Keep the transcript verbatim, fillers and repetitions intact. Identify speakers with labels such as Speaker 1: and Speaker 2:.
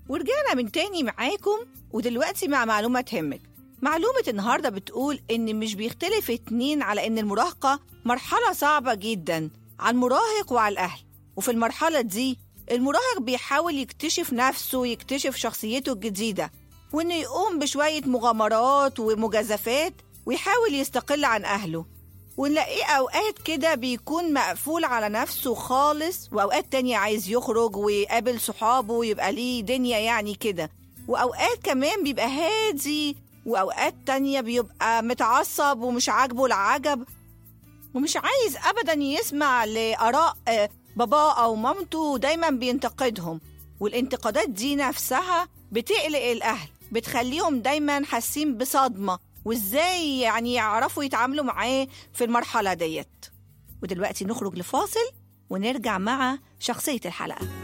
Speaker 1: ورجعنا من تاني معاكم، ودلوقتي مع معلومة تهمك. معلومة النهاردة بتقول إن مش بيختلف اتنين على إن المراهقة مرحلة صعبة جدا على المراهق وعلى الأهل. وفي المرحلة دي المراهق بيحاول يكتشف نفسه، يكتشف شخصيته الجديدة، وإنه يقوم بشوية مغامرات ومجازفات ويحاول يستقل عن أهله. ونلاقيه أوقات كده بيكون مقفول على نفسه خالص، وأوقات تانية عايز يخرج ويقابل صحابه ويبقى ليه دنيا يعني كده. وأوقات كمان بيبقى هادي، وأوقات تانية بيبقى متعصب ومش عاجبه العجب، ومش عايز أبدا يسمع لآراء بابا أو مامته، دايما بينتقدهم. والانتقادات دي نفسها بتقلق الأهل، بتخليهم دايما حاسين بصدمة، وإزاي يعني يعرفوا يتعاملوا معاه في المرحلة ديت. ودلوقتي نخرج لفاصل ونرجع مع شخصية الحلقة.